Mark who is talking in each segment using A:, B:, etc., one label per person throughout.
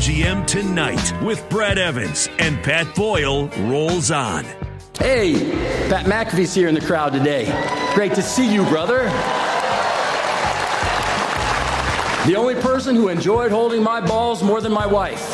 A: BetMGM Tonight with Brad Evans and Pat Boyle rolls on.
B: Hey, Pat McAfee's here in the crowd today. Great to see you, brother. The only person who enjoyed holding my balls more than my wife.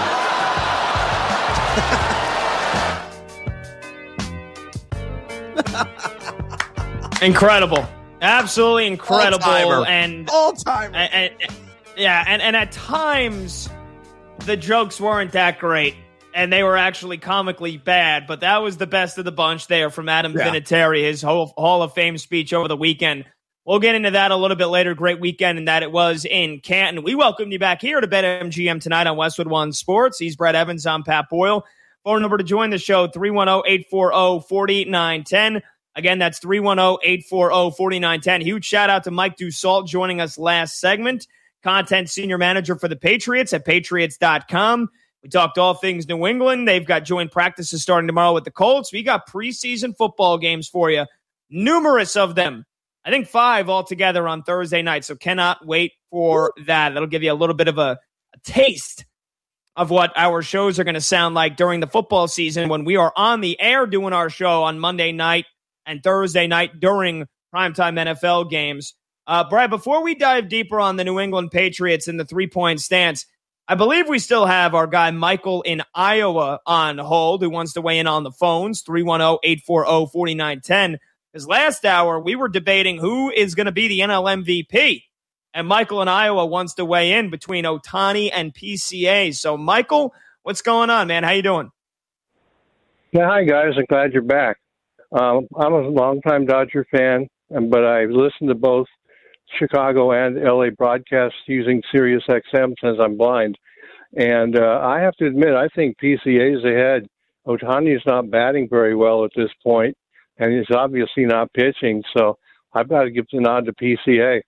C: Incredible. Absolutely incredible.
D: All-timer.
C: And
D: All-timer.
C: And at times the jokes weren't that great and they were actually comically bad, but that was the best of the bunch there from Adam Vinatieri, his Hall of Fame speech over the weekend. We'll get into that a little bit later. Great weekend, and that it was in Canton. We welcome you back here to BetMGM Tonight on Westwood One Sports. He's Brad Evans. I'm Pat Boyle. Phone number to join the show, 310-840-4910. Again, that's 310-840-4910. Huge shout-out to Mike Dussault joining us last segment. Content Senior Manager for the Patriots at Patriots.com. We talked all things New England. They've got joint practices starting tomorrow with the Colts. We got preseason football games for you. Numerous of them. I think 5 altogether on Thursday night, so cannot wait for that. That'll give you a little bit of a taste of what our shows are going to sound like during the football season when we are on the air doing our show on Monday night and Thursday night during primetime NFL games. Brad, before we dive deeper on the New England Patriots and the three-point stance, I believe we still have our guy Michael in Iowa on hold who wants to weigh in on the phones, 310-840-4910. Because last hour, we were debating who is going to be the NL MVP. And Michael in Iowa wants to weigh in between Ohtani and PCA. So, Michael, what's going on, man? How you doing?
E: Yeah, hi, guys. I'm glad you're back. I'm a longtime Dodger fan, but I've listened to both Chicago and LA broadcasts using Sirius XM since I'm blind. And I have to admit, I think PCA is ahead. Ohtani's not batting very well at this point, and he's obviously not pitching, so I've got to give the nod to PCA.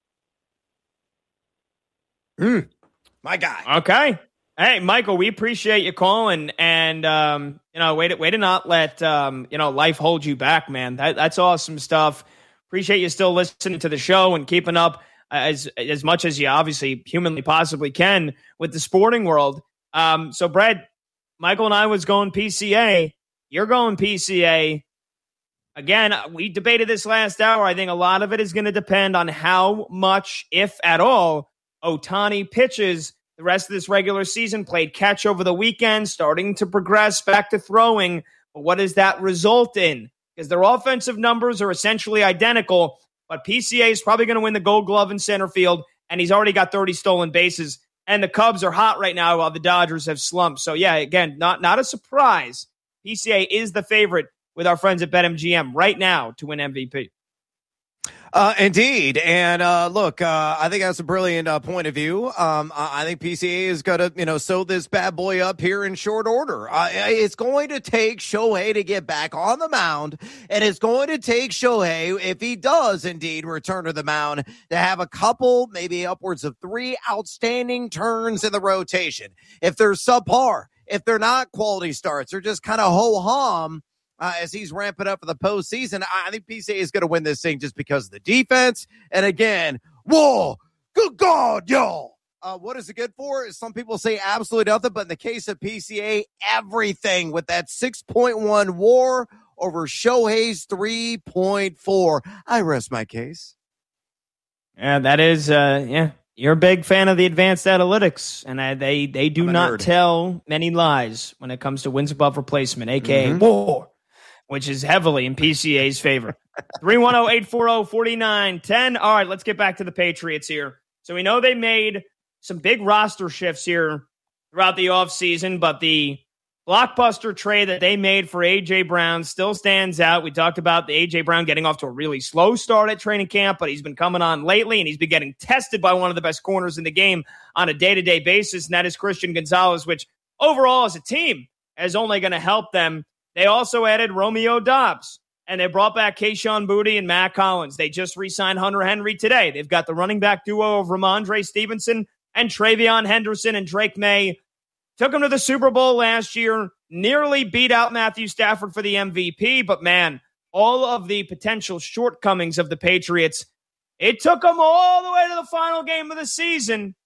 D: My guy.
C: Okay. Hey, Michael, we appreciate you calling, and way to not let life hold you back, man. That's awesome stuff. Appreciate you still listening to the show and keeping up as much as you obviously humanly possibly can with the sporting world. So, Brad, Michael and I was going PCA. You're going PCA. Again, we debated this last hour. I think a lot of it is going to depend on how much, if at all, Ohtani pitches the rest of this regular season. Played catch over the weekend, starting to progress back to throwing. But what does that result in? Because their offensive numbers are essentially identical, but PCA is probably going to win the Gold Glove in center field, and he's already got 30 stolen bases. And the Cubs are hot right now while the Dodgers have slumped. So, yeah, again, not a surprise. PCA is the favorite with our friends at BetMGM right now to win MVP.
D: Indeed. And look, I think that's a brilliant point of view. I think PCA is going to, sew this bad boy up here in short order. It's going to take Shohei to get back on the mound, and it's going to take Shohei, if he does indeed return to the mound, to have a couple, maybe upwards of 3 outstanding turns in the rotation. If they're subpar, if they're not quality starts, they're just kind of ho-hum, as he's ramping up for the postseason, I think PCA is going to win this thing just because of the defense. And again, whoa, good God, y'all. What is it good for? Some people say absolutely nothing, but in the case of PCA, everything with that 6.1 WAR over Shohei's 3.4. I rest my case.
C: Yeah, that is, You're a big fan of the advanced analytics, and they do not tell many lies when it comes to wins above replacement, a.k.a. WAR, which is heavily in PCA's favor. 310-840-4910. All right, let's get back to the Patriots here. So we know they made some big roster shifts here throughout the offseason, but the blockbuster trade that they made for A.J. Brown still stands out. We talked about the A.J. Brown getting off to a really slow start at training camp, but he's been coming on lately, and he's been getting tested by one of the best corners in the game on a day-to-day basis, and that is Christian Gonzalez, which overall as a team is only going to help them. They also added Romeo Doubs, and they brought back Kayshon Boutte and Matt Collins. They just re-signed Hunter Henry today. They've got the running back duo of Ramondre Stevenson and Travion Henderson, and Drake May took him to the Super Bowl last year, nearly beat out Matthew Stafford for the MVP, but man, all of the potential shortcomings of the Patriots, it took them all the way to the final game of the season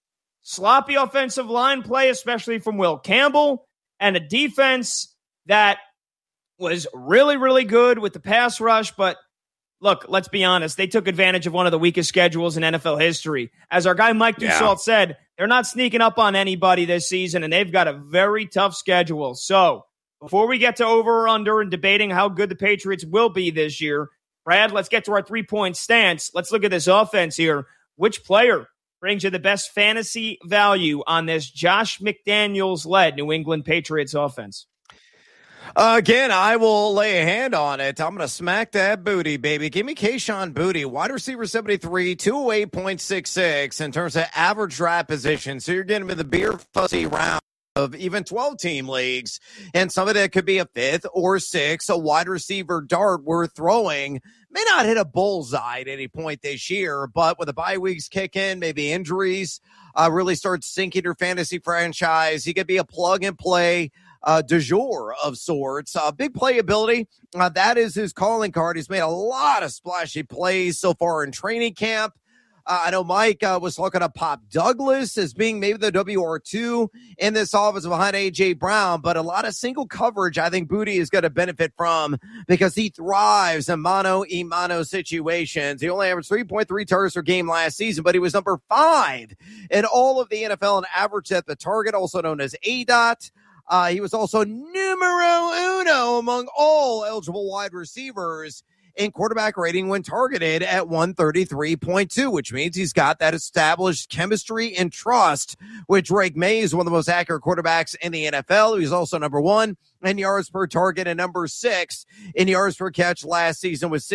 C: sloppy offensive line play, especially from Will Campbell, and a defense that was really, really good with the pass rush. But look, let's be honest. They took advantage of one of the weakest schedules in NFL history. As our guy Mike Dussault said, they're not sneaking up on anybody this season, and they've got a very tough schedule. So before we get to over or under and debating how good the Patriots will be this year, Brad, let's get to our 3-point stance. Let's look at this offense here. Which player brings you the best fantasy value on this Josh McDaniels-led New England Patriots offense?
D: Again, I will lay a hand on it. I'm going to smack that booty, baby. Give me Kayshon Boutte, wide receiver 73, 208.66 in terms of average draft position. So you're getting him in the beer fuzzy round of even 12-team leagues, and some of that could be a fifth or sixth. A wide receiver dart worth throwing. May not hit a bullseye at any point this year, but with the bye weeks kick in, maybe injuries really start sinking your fantasy franchise. He could be a plug-and-play du jour of sorts. Big playability. That is his calling card. He's made a lot of splashy plays so far in training camp. I know Mike was looking at Pop Douglas as being maybe the WR2 in this offense behind A.J. Brown, but a lot of single coverage I think Boutte is going to benefit from because he thrives in mano-a-mano situations. He only averaged 3.3 targets per game last season, but he was number 5 in all of the NFL and average at the target, also known as ADOT. He was also numero uno among all eligible wide receivers in quarterback rating when targeted at 133.2, which means he's got that established chemistry and trust with Drake Mays, one of the most accurate quarterbacks in the NFL. He's also number 1 in yards per target and number 6 in yards per catch last season with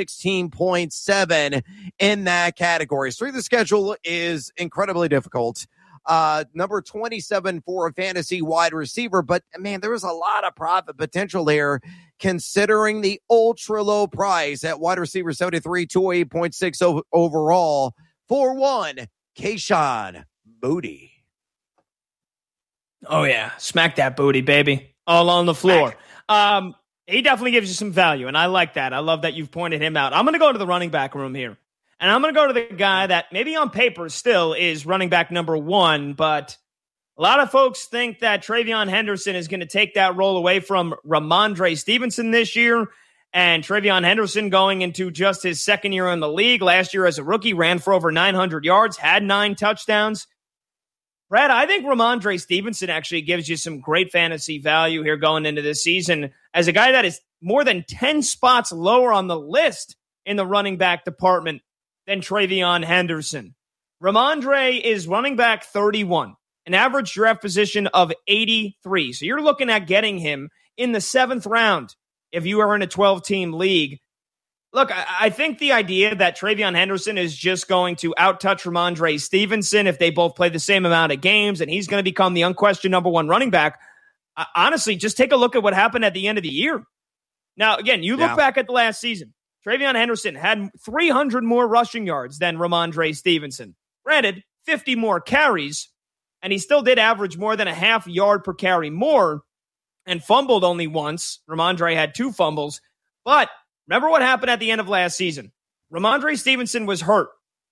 D: 16.7 in that category. Strength of schedule is incredibly difficult. Number 27 for a fantasy wide receiver, but man, there was a lot of profit potential there considering the ultra low price at wide receiver 73, 208.6 overall for one, Kayshon Boutte.
C: Oh yeah. Smack that booty, baby. All on the floor. He definitely gives you some value, and I like that. I love that you've pointed him out. I'm going to go to the running back room here. And I'm going to go to the guy that maybe on paper still is running back number 1, but a lot of folks think that TreVeyon Henderson is going to take that role away from Ramondre Stevenson this year. And TreVeyon Henderson going into just his second year in the league. Last year as a rookie, ran for over 900 yards, had 9 touchdowns. Brad, I think Ramondre Stevenson actually gives you some great fantasy value here going into this season as a guy that is more than 10 spots lower on the list in the running back department than TreVeyon Henderson. Ramondre is running back 31, an average draft position of 83. So you're looking at getting him in the 7th round if you are in a 12-team league. Look, I think the idea that TreVeyon Henderson is just going to outtouch Ramondre Stevenson if they both play the same amount of games and he's going to become the unquestioned number 1 running back, honestly, just take a look at what happened at the end of the year. Now, again, you look back at the last season. TreVeyon Henderson had 300 more rushing yards than Ramondre Stevenson. Granted, 50 more carries, and he still did average more than a half yard per carry more and fumbled only once. Ramondre had 2 fumbles. But remember what happened at the end of last season. Ramondre Stevenson was hurt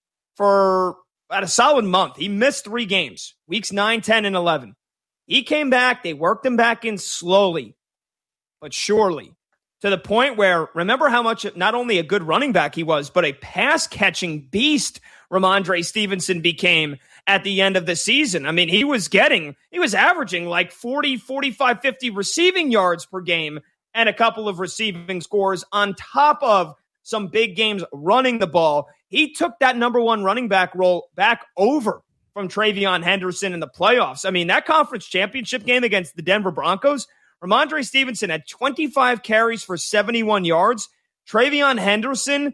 C: for about a solid month. He missed 3 games, weeks 9, 10, and 11. He came back. They worked him back in slowly, but surely. To the point where, remember how much not only a good running back he was, but a pass-catching beast Ramondre Stevenson became at the end of the season. I mean, he was averaging like 40, 45, 50 receiving yards per game and a couple of receiving scores on top of some big games running the ball. He took that number 1 running back role back over from TreVeyon Henderson in the playoffs. I mean, that conference championship game against the Denver Broncos, Ramondre Stevenson had 25 carries for 71 yards. TreVeyon Henderson,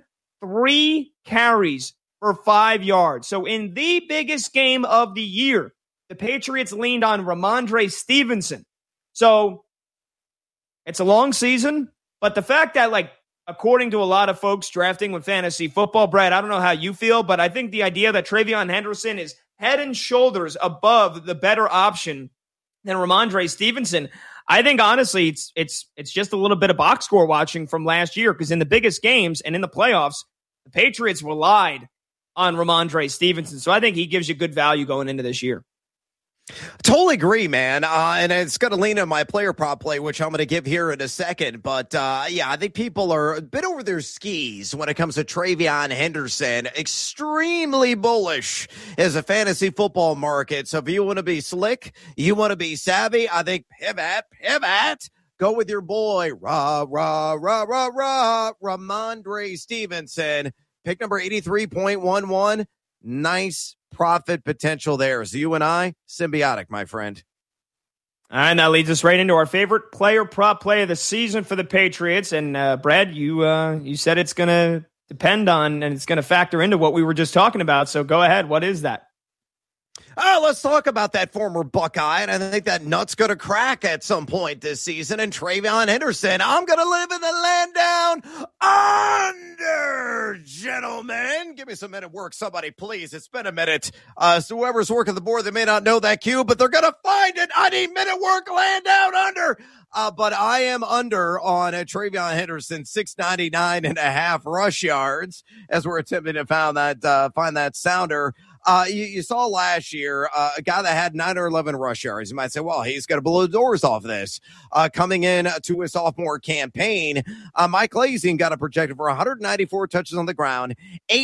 C: 3 carries for 5 yards. So in the biggest game of the year, the Patriots leaned on Ramondre Stevenson. So it's a long season, but the fact that, like, according to a lot of folks drafting with fantasy football, Brad, I don't know how you feel, but I think the idea that TreVeyon Henderson is head and shoulders above the better option than Ramondre Stevenson, I think, honestly, it's just a little bit of box score watching from last year because in the biggest games and in the playoffs, the Patriots relied on Ramondre Stevenson. So I think he gives you good value going into this year.
D: Totally agree, man. And it's going to lean on my player prop play, which I'm going to give here in a second. But yeah, I think people are a bit over their skis when it comes to TreVeyon Henderson. Extremely bullish as a fantasy football market. So if you want to be slick, you want to be savvy, I think pivot. Go with your boy, Ramondre Stevenson. Pick number 83.11. Nice profit potential there. So you and I, symbiotic, my friend.
C: And that leads us right into our favorite player prop play of the season for the Patriots. And Brad, you said it's going to depend on and it's going to factor into what we were just talking about. So go ahead. What is that?
D: Let's talk about that former Buckeye, and I think that nut's going to crack at some point this season. And TreVeyon Henderson, I'm going to live in the land down under, gentlemen. Give me some minute work, somebody, please. It's been a minute. So whoever's working the board, they may not know that cue, but they're going to find it. I need minute work, land down under. But I am under on TreVeyon Henderson, 699.5 rush yards, as we're attempting to find that sounder. You saw last year a guy that had 9 or 11 rush yards. You might say, well, he's going to blow the doors off of this. Coming in to his sophomore campaign, Mike Lansing got a projected for 194 touches on the ground,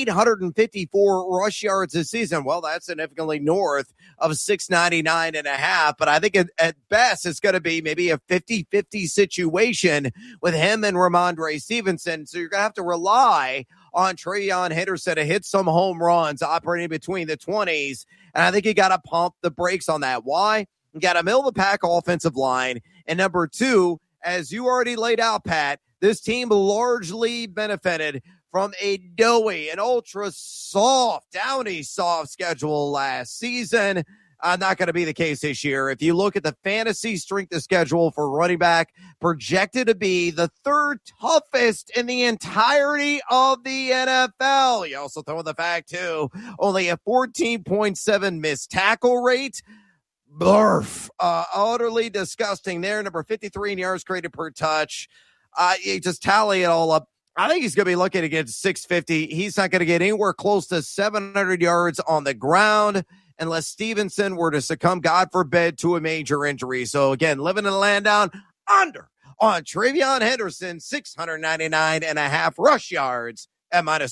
D: 854 rush yards this season. Well, that's significantly north of 699.5. But I think at best it's going to be maybe a 50-50 situation with him and Ramondre Stevenson. So you're going to have to rely on TreVeyon Henderson to hit some home runs operating between the 20s. And I think you got to pump the brakes on that. Why? You got to middle the pack offensive line. And number two, as you already laid out, Pat, this team largely benefited from a doughy and ultra soft, downy soft schedule last season. Not going to be the case this year. If you look at the fantasy strength of schedule for running back, projected to be the third toughest in the entirety of the NFL. You also throw in the fact, too, only a 14.7 missed tackle rate. Blurf. Utterly disgusting there. Number 53 in yards created per touch. You just tally it all up. I think he's going to be looking to get 650. He's not going to get anywhere close to 700 yards on the ground unless Stevenson were to succumb, God forbid, to a major injury. So, again, living in the land down under on TreVeyon Henderson, 699.5 rush yards at minus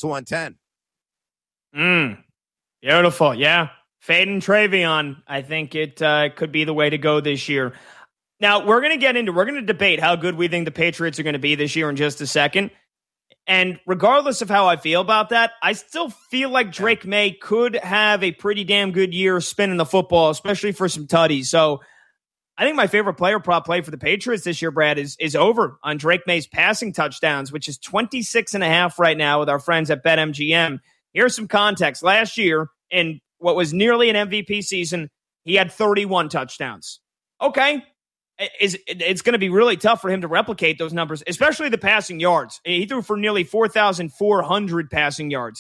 D: 110.
C: Beautiful. Yeah. Fading TreVeyon. I think it could be the way to go this year. Now, we're going to debate how good we think the Patriots are going to be this year in just a second. And regardless of how I feel about that, I still feel like Drake May could have a pretty damn good year spinning the football, especially for some tutties. So I think my favorite player prop play for the Patriots this year, Brad, is over on Drake May's passing touchdowns, which is 26.5 right now with our friends at BetMGM. Here's some context. Last year, in what was nearly an MVP season, he had 31 touchdowns. Okay. It's going to be really tough for him to replicate those numbers, especially the passing yards. He threw for nearly 4,400 passing yards.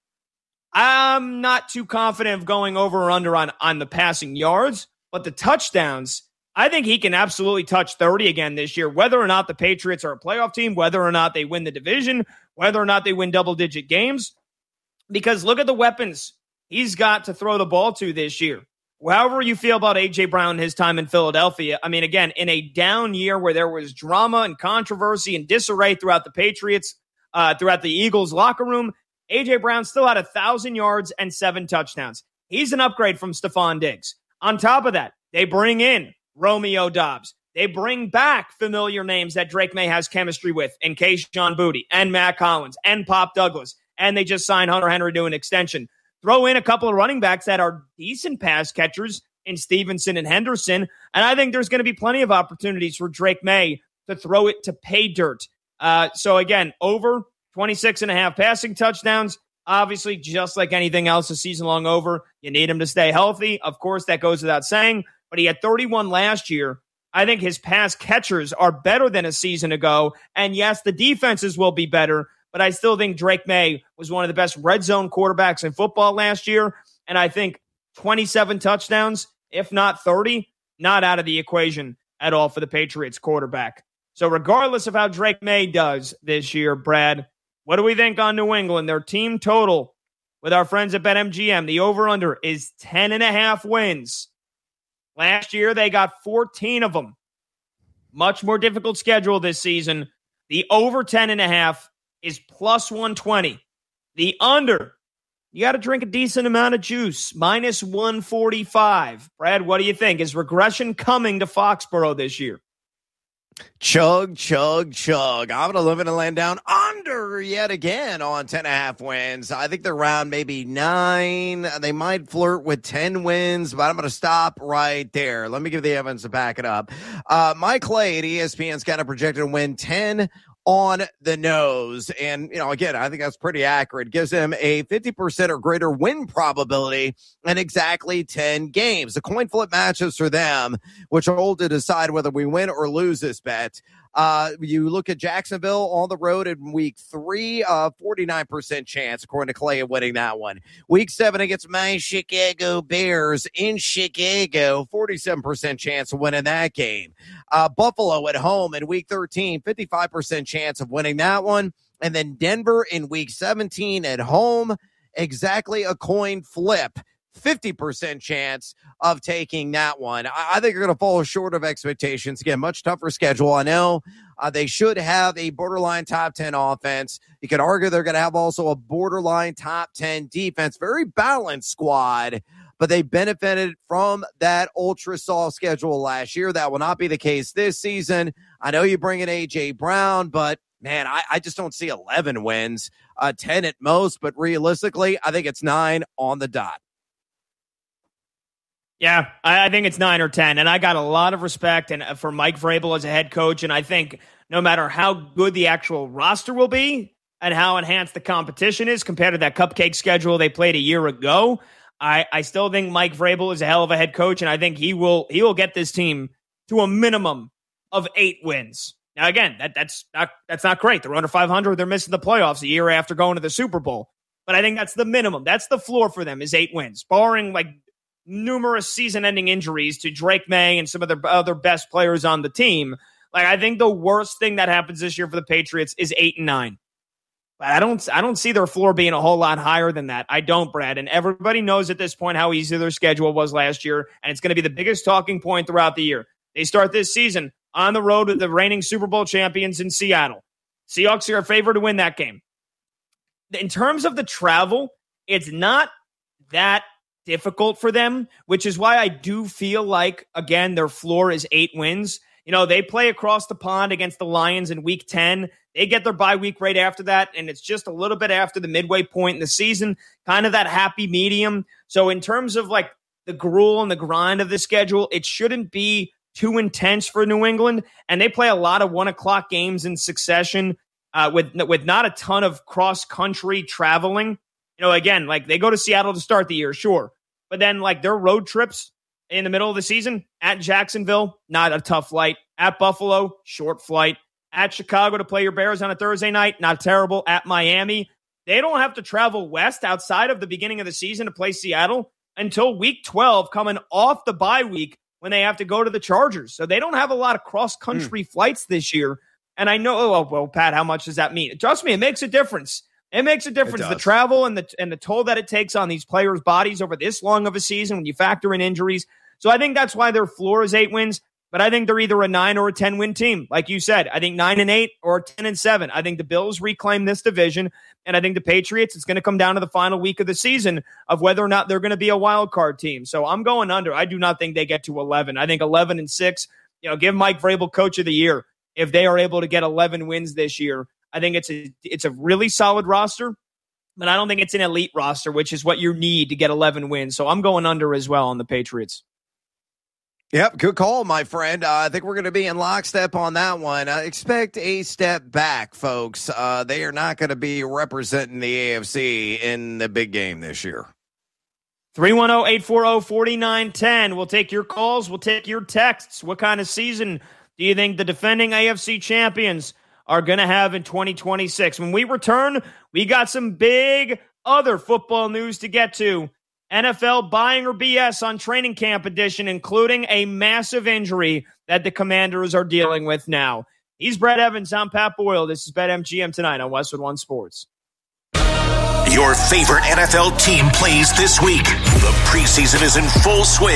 C: I'm not too confident of going over or under on the passing yards, but the touchdowns, I think he can absolutely touch 30 again this year, whether or not the Patriots are a playoff team, whether or not they win the division, whether or not they win double-digit games. Because look at the weapons he's got to throw the ball to this year. However you feel about A.J. Brown and his time in Philadelphia, I mean, again, in a down year where there was drama and controversy and disarray throughout the Patriots, throughout the Eagles locker room, A.J. Brown still had 1,000 yards and 7 touchdowns. He's an upgrade from Stephon Diggs. On top of that, they bring in Romeo Doubs. They bring back familiar names that Drake May has chemistry with, in Kayshon Boutte and Matt Collins and Pop Douglas. And they just signed Hunter Henry to an extension. Throw in a couple of running backs that are decent pass catchers in Stevenson and Henderson, and I think there's going to be plenty of opportunities for Drake May to throw it to pay dirt. So again, over 26.5 passing touchdowns. Obviously, just like anything else, a season long over, you need him to stay healthy. Of course, that goes without saying, but he had 31 last year. I think his pass catchers are better than a season ago, and yes, the defenses will be better, but I still think Drake May was one of the best red zone quarterbacks in football last year. And I think 27 touchdowns, if not 30, not out of the equation at all for the Patriots quarterback. So regardless of how Drake May does this year, Brad, what do we think on New England? Their team total with our friends at BetMGM, the over-under is 10.5 wins. Last year, they got 14 of them. Much more difficult schedule this season. The over 10.5 is plus 120. The under, you got to drink a decent amount of juice, minus 145. Brad, what do you think? Is regression coming to Foxborough this year?
D: Chug, chug, chug. I'm going to live in a land down under yet again on 10.5 wins. I think they're around maybe 9. They might flirt with 10 wins, but I'm going to stop right there. Let me give the evidence to back it up. Mike Clay at ESPN's got a projected to win 10 on the nose. And, again, I think that's pretty accurate. Gives him a 50% or greater win probability in exactly 10 games. The coin flip matches for them, which are all to decide whether we win or lose this bet. You look at Jacksonville on the road in week 3, 49% chance, according to Clay, of winning that one. Week 7 against my Chicago Bears in Chicago, 47% chance of winning that game. Buffalo at home in week 13, 55% chance of winning that one. And then Denver in week 17 at home, exactly a coin flip. 50% chance of taking that one. I think you're going to fall short of expectations. Again, much tougher schedule. I know they should have a borderline top 10 offense. You could argue they're going to have also a borderline top 10 defense. Very balanced squad, but they benefited from that ultra soft schedule last year. That will not be the case this season. I know you bring in A.J. Brown, but man, I just don't see 11 wins, 10 at most. But realistically, I think it's 9 on the dot.
C: Yeah, I think it's 9 or 10, and I got a lot of respect for Mike Vrabel as a head coach, and I think no matter how good the actual roster will be and how enhanced the competition is compared to that cupcake schedule they played a year ago, I still think Mike Vrabel is a hell of a head coach, and I think he will get this team to a minimum of 8 wins. Now, again, that's not great. They're under 500. They're missing the playoffs a year after going to the Super Bowl, but I think that's the minimum. That's the floor for them is 8 wins, barring numerous season-ending injuries to Drake May and some of the other best players on the team. I think the worst thing that happens this year for the Patriots is 8 and 9. But I don't see their floor being a whole lot higher than that. I don't, Brad. And everybody knows at this point how easy their schedule was last year, and it's going to be the biggest talking point throughout the year. They start this season on the road with the reigning Super Bowl champions in Seattle. Seahawks are a favorite to win that game. In terms of the travel, it's not that difficult for them, which is why I do feel like, again, their floor is 8 wins. They play across the pond against the Lions in week 10. They get their bye week right after that, and it's just a little bit after the midway point in the season, kind of that happy medium. So in terms of the gruel and the grind of the schedule, it shouldn't be too intense for New England, and they play a lot of 1:00 games in succession with not a ton of cross-country traveling. Again, they go to Seattle to start the year, sure. But then, their road trips in the middle of the season, at Jacksonville, not a tough flight. At Buffalo, short flight. At Chicago to play your Bears on a Thursday night, not terrible. At Miami, they don't have to travel west outside of the beginning of the season to play Seattle until week 12, coming off the bye week when they have to go to the Chargers. So they don't have a lot of cross-country flights this year. And I know, Pat, how much does that mean? Trust me, it makes a difference. It makes a difference. The travel and the toll that it takes on these players' bodies over this long of a season when you factor in injuries. So I think that's why their floor is 8 wins, but I think they're either a 9 or a 10 win team. Like you said, I think 9 and 8 or 10 and 7. I think the Bills reclaim this division, and I think the Patriots, it's going to come down to the final week of the season of whether or not they're going to be a wild card team. So I'm going under. I do not think they get to 11. I think 11 and 6, give Mike Vrabel Coach of the Year if they are able to get 11 wins this year. I think it's a really solid roster, but I don't think it's an elite roster, which is what you need to get 11 wins. So I'm going under as well on the Patriots.
D: Yep, good call, my friend. I think we're going to be in lockstep on that one. Expect a step back, folks. They are not going to be representing the AFC in the big game this year.
C: 310-840-4910. We'll take your calls. We'll take your texts. What kind of season do you think the defending AFC champions are going to have in 2026? When we return, we got some big other football news to get to. NFL buying or BS on training camp edition, including a massive injury that the Commanders are dealing with now. He's Brett Evans. I'm Pat Boyle. This is BetMGM tonight on Westwood One Sports.
A: Your favorite NFL team plays this week. The preseason is in full swing,